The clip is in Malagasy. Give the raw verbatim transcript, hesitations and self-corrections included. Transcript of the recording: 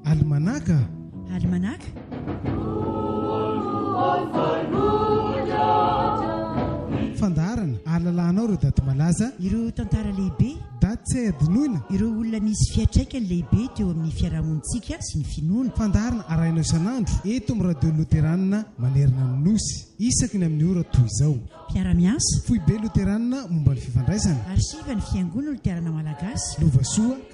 almanaka almanaka fandarana ahalalànao ireo daty malaza ireo tantara lehibe daty tsy adinoina ireo olona nisy fiatraikany lehibe teo amin'ny fiarahamonitsika sy ny finoana fandarana arainao isan'andro eto amin'ny radio loteranina manerina ny nosy isaky ny amin'ny ora toy izao mpiara-miasa foibe loteranina momba ny fifandraisana ary siva ny fiangonana loterana malagasy lovasoa